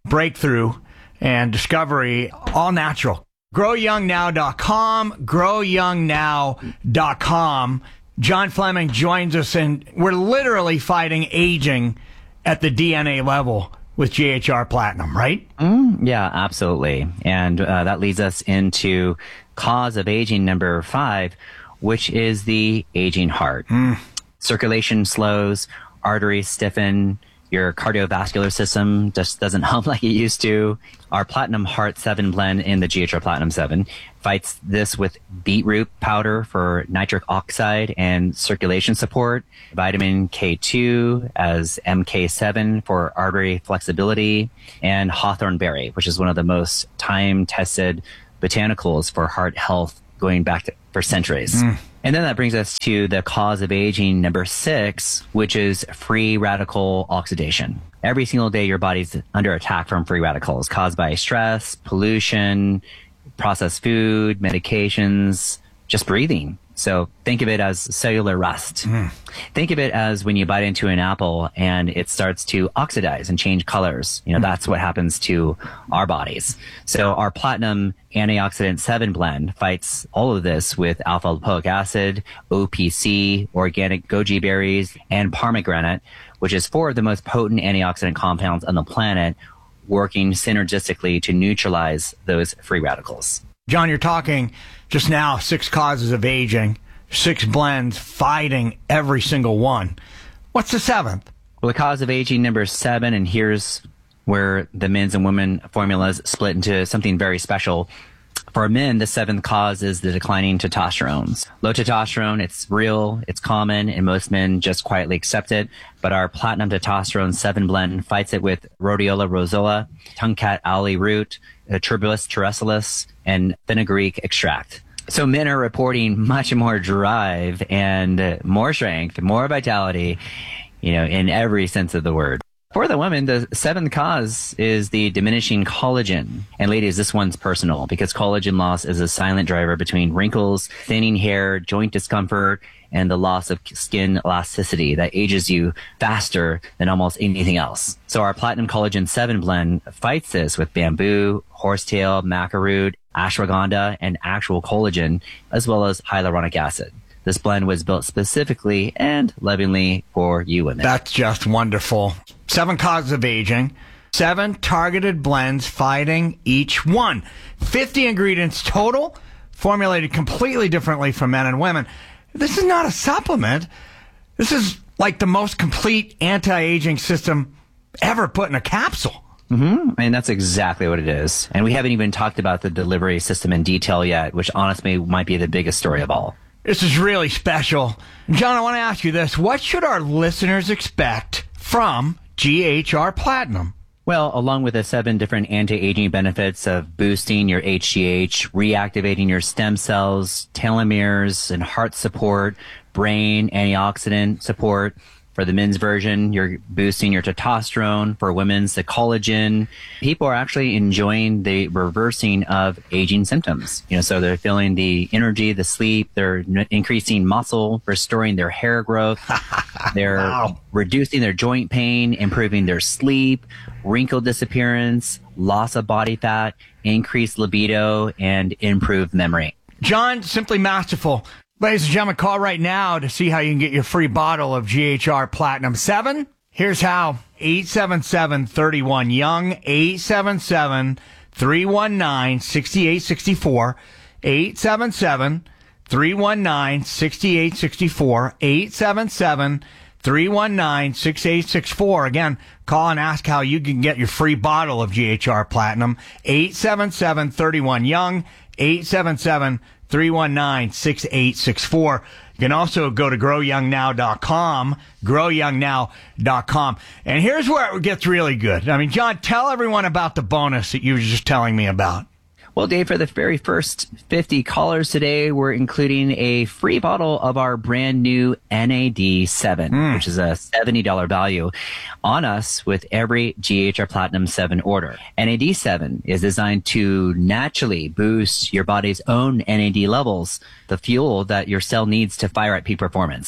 breakthrough and discovery, all natural. grow young now dot com, grow young now dot com. John Fleming joins us, and we're literally fighting aging at the D N A level with G H R Platinum, right? Mm, yeah, absolutely. And uh, that leads us into cause of aging number five, which is the aging heart. Mm. Circulation slows, arteries stiffen, your cardiovascular system just doesn't hum like it used to. Our Platinum Heart seven blend in the G H R Platinum seven fights this with beetroot powder for nitric oxide and circulation support, vitamin K two as M K seven for artery flexibility, and hawthorn berry, which is one of the most time-tested botanicals for heart health going back to, for centuries. Mm. And then that brings us to the cause of aging number six, which is free radical oxidation. Every single day, your body's under attack from free radicals caused by stress, pollution, processed food, medications, just breathing. So think of it as cellular rust. Mm. Think of it as when you bite into an apple and it starts to oxidize and change colors. You know, mm. that's what happens to our bodies. So our Platinum Antioxidant seven blend fights all of this with alpha lipoic acid, O P C, organic goji berries, and pomegranate, which is four of the most potent antioxidant compounds on the planet, working synergistically to neutralize those free radicals. John, you're talking just now six causes of aging, six blends fighting every single one. What's the seventh? Well, the cause of aging number seven, and here's where the men's and women formulas split into something very special. For men, the seventh cause is the declining testosterone. Low testosterone, it's real, it's common, and most men just quietly accept it. But our Platinum Testosterone seven blend fights it with Rhodiola rosola, tongue-cat owlie root, Tuberculous terrestilis, and fenugreek extract. So men are reporting much more drive and more strength, more vitality, you know, in every sense of the word. For the women, the seventh cause is the diminishing collagen. And ladies, this one's personal because collagen loss is a silent driver between wrinkles, thinning hair, joint discomfort, and the loss of skin elasticity that ages you faster than almost anything else. So our Platinum Collagen seven blend fights this with bamboo, horsetail, maca root, ashwagandha, and actual collagen, as well as hyaluronic acid. This blend was built specifically and lovingly for you women. That's just wonderful. Seven causes of aging, seven targeted blends fighting each one. fifty ingredients total, formulated completely differently for men and women. This is not a supplement. This is like the most complete anti-aging system ever put in a capsule. Mm-hmm. And that's exactly what it is. And we haven't even talked about the delivery system in detail yet, which honestly might be the biggest story of all. This is really special. John, I want to ask you this. What should our listeners expect from G H R Platinum? Well, along with the seven different anti-aging benefits of boosting your H G H, reactivating your stem cells, telomeres, and heart support, brain antioxidant support. For the men's version, you're boosting your testosterone. For women's, the collagen. People are actually enjoying the reversing of aging symptoms. You know, so they're feeling the energy, the sleep. They're n- increasing muscle, restoring their hair growth. They're wow. reducing their joint pain, improving their sleep, wrinkle disappearance, loss of body fat, increased libido, and improved memory. John, simply masterful. Ladies and gentlemen, call right now to see how you can get your free bottle of G H R Platinum seven. Here's how. eight seven seven, three one, young, eight seven seven, three one nine, six eight six four, eight seven seven, three one nine, six eight six four, eight seven seven, three one nine, six eight six four. Again, call and ask how you can get your free bottle of G H R Platinum, eight seven seven, three one, young, eight seven seven, three one nine, six eight six four. You can also go to grow young now dot com, grow young now dot com. And here's where it gets really good. I mean, John, tell everyone about the bonus that you were just telling me about. Well, Dave, for the very first fifty callers today, we're including a free bottle of our brand new N A D seven, mm. which is a seventy dollars value on us with every G H R Platinum seven order. N A D seven is designed to naturally boost your body's own N A D levels, the fuel that your cell needs to fire at peak performance.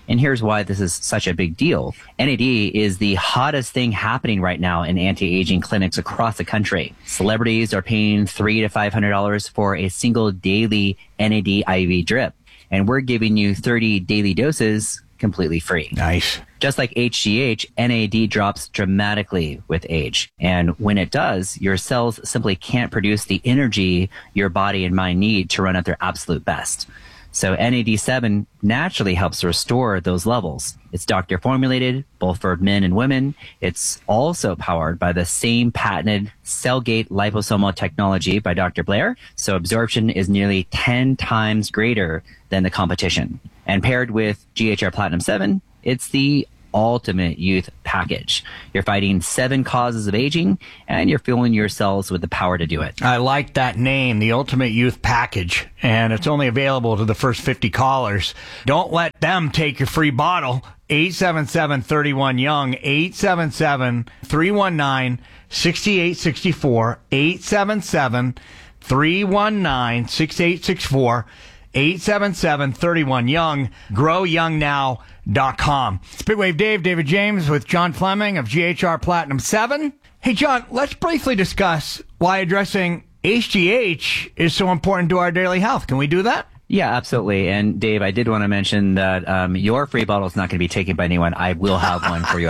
And here's why this is such a big deal. N A D is the hottest thing happening right now in anti-aging clinics across the country. Celebrities are paying three to five hundred dollars for a single daily N A D I V drip, and we're giving you thirty daily doses completely free. Nice. Just like H G H, N A D drops dramatically with age. And when it does, your cells simply can't produce the energy your body and mind need to run at their absolute best. So N A D seven naturally helps restore those levels. It's doctor formulated, both for men and women. It's also powered by the same patented Cellgate liposomal technology by Doctor Blair. So absorption is nearly ten times greater than the competition. And paired with G H R Platinum seven, it's the ultimate youth package. You're fighting seven causes of aging, and you're fueling your cells with the power to do it. I like that name, the Ultimate Youth Package, and it's only available to the first fifty callers. Don't let them take your free bottle. eight seven seven, three one, young, eight seven seven, three one nine, six eight six four, eight seven seven, three one nine, six eight six four, eight seven seven, three one, young, grow young now dot com. Speedwave Dave, David James with John Fleming of G H R Platinum seven. Hey, John, let's briefly discuss why addressing H G H is so important to our daily health. Can we do that? Yeah, absolutely. And Dave, I did want to mention that um, your free bottle is not going to be taken by anyone. I will have one for you